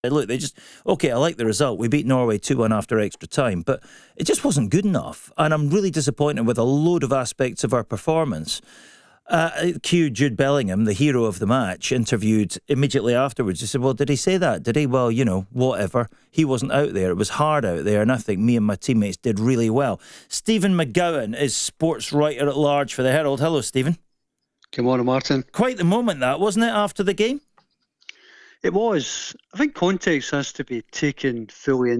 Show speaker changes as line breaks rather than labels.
Look, they just, okay, I like the result. We beat Norway 2-1 after extra time, but it just wasn't good enough. And I'm really disappointed with a load of aspects of our performance. Cue Jude Bellingham, the hero of the match, interviewed immediately afterwards. He said, well, did he say that? Did he? Well, whatever. He wasn't out there. It was hard out there, and I think me and my teammates did really well. Stephen McGowan is sports writer at large for the Herald. Hello, Stephen.
Good morning, Martin.
Quite the moment that, wasn't it, after the game?
It was. I think context has to be taken fully